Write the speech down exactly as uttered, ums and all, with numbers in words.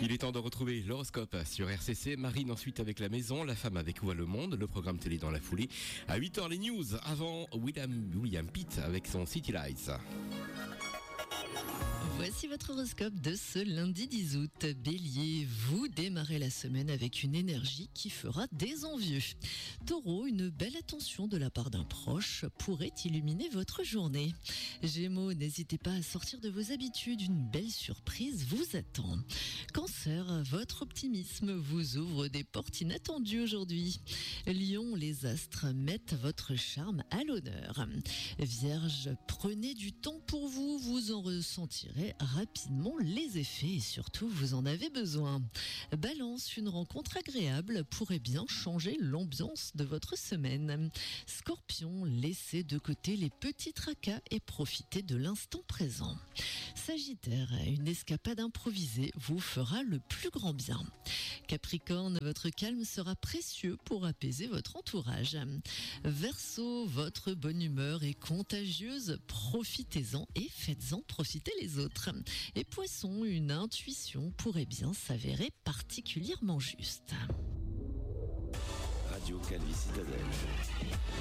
Il est temps de retrouver l'horoscope sur R C C. Marine ensuite avec la maison, la femme avec Voix le Monde, le programme télé dans la foulée. À huit heures les news, avant William, William Pitt avec son City Lights. Voici votre horoscope de ce lundi dix août. Bélier, vous démarrez la semaine avec une énergie qui fera des envieux. Taureau, une belle attention de la part d'un proche pourrait illuminer votre journée. Gémeaux, n'hésitez pas à sortir de vos habitudes, une belle surprise vous attend. Cancer, votre optimisme vous ouvre des portes inattendues aujourd'hui. Lion, les astres mettent votre charme à l'honneur. Vierge, prenez du temps pour vous, vous en ressentirez rapidement les effets et surtout vous en avez besoin. Balance, une rencontre agréable pourrait bien changer l'ambiance de votre semaine. Scorpion, laissez de côté les petits tracas et profitez de l'instant présent. Sagittaire, une escapade improvisée vous fera le plus grand bien. Capricorne, votre calme sera précieux pour apaiser votre entourage. Verseau, votre bonne humeur est contagieuse, profitez-en et faites-en profiter les autres. Et Poisson, une intuition pourrait bien s'avérer particulièrement juste. Radio Calvi Citadelle.